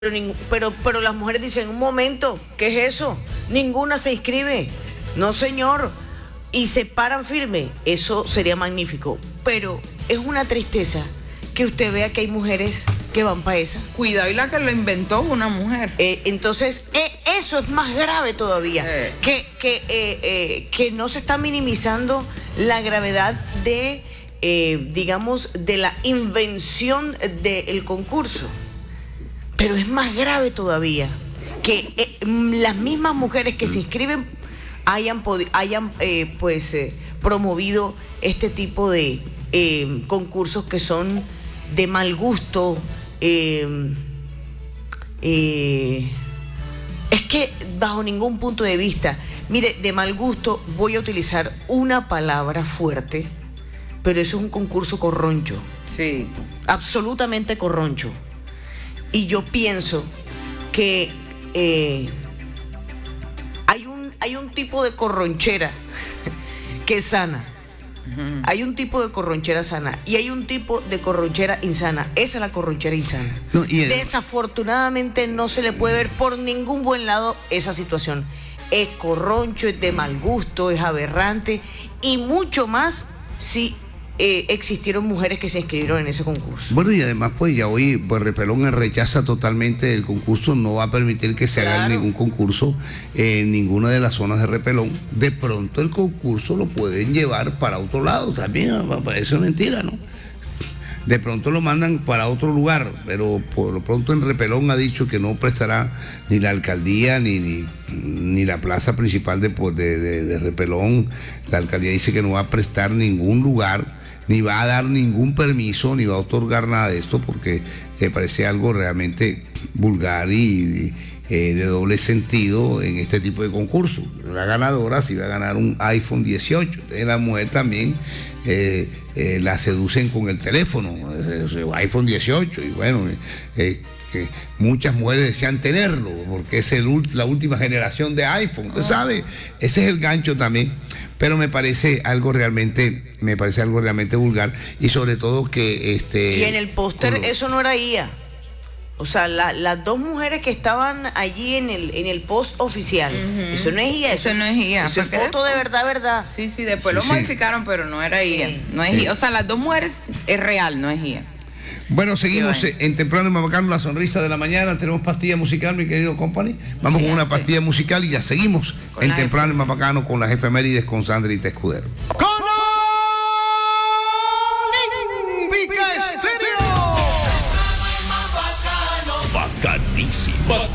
Pero las mujeres dicen, un momento, ¿qué es eso? Ninguna se inscribe. No, señor. Y se paran firme. Eso sería magnífico. Pero es una tristeza que usted vea que hay mujeres que van para esa. Cuidado, y la que lo inventó una mujer. Entonces, eso es más grave todavía. Que no se está minimizando la gravedad de, digamos, de la invención del concurso. Pero es más grave todavía que las mismas mujeres que se inscriben hayan promovido este tipo de concursos que son de mal gusto. Es que bajo ningún punto de vista, mire, de mal gusto voy a utilizar una palabra fuerte, pero eso es un concurso corroncho. Sí. Absolutamente corroncho. Y yo pienso que hay un tipo de corronchera que es sana. Uh-huh. Hay un tipo de corronchera sana y hay un tipo de corronchera insana. Esa es la corronchera insana. No, desafortunadamente no se le puede ver por ningún buen lado esa situación. Es corroncho, es de mal gusto, es aberrante y mucho más si existieron mujeres que se inscribieron en ese concurso. Bueno, y además pues ya hoy pues Repelón rechaza totalmente el concurso, no va a permitir que se haga ningún concurso en ninguna de las zonas de Repelón. De pronto el concurso lo pueden llevar para otro lado también, eso es mentira, ¿no? De pronto lo mandan para otro lugar, pero por lo pronto en Repelón ha dicho que no prestará ni la alcaldía ni la plaza principal de Repelón. La alcaldía dice que no va a prestar ningún lugar, ni va a dar ningún permiso, ni va a otorgar nada de esto, porque parece algo realmente vulgar y de doble sentido en este tipo de concurso. La ganadora sí va a ganar un iPhone 18, entonces la mujer también la seducen con el teléfono, iPhone 18, y bueno, muchas mujeres desean tenerlo, porque es la última generación de iPhone, usted sabe, ese es el gancho también. Pero me parece algo realmente vulgar, y sobre todo que y en el póster eso no era IA. O sea, las dos mujeres que estaban allí en el post oficial, eso no es IA. Eso no es IA. Eso es foto de verdad. Sí, después lo modificaron, pero no era IA. No es IA. O sea, las dos mujeres es real, no es IA. Bueno, seguimos en Temprano y Mapacano, la sonrisa de la mañana. Tenemos pastilla musical, mi querido company. Vamos con una pastilla musical y ya seguimos en Temprano y Mapacano con las efemérides con Sandrita Escudero. Bacanísimo.